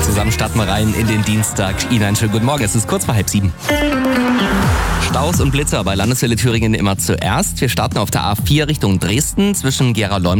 Zusammen starten wir rein in den Dienstag. Ihnen einen schönen guten Morgen. Es ist kurz vor 6:30. Staus und Blitzer bei Landeswelle Thüringen immer zuerst. Wir starten auf der A4 Richtung Dresden zwischen Gera-Leumnitz